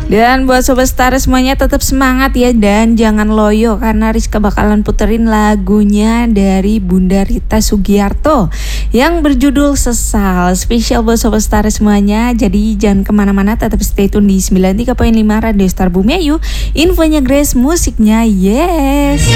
Dan buat Sobat Star semuanya tetap semangat ya, dan jangan loyo karena Rizka bakalan puterin lagunya dari Bunda Rita Sugiarto yang berjudul Sesal. Spesial buat Sobat Star semuanya. Jadi jangan kemana-mana, tetap stay tune di 93.5 Radio Star Bumiayu. Infonya Grace, musiknya yes.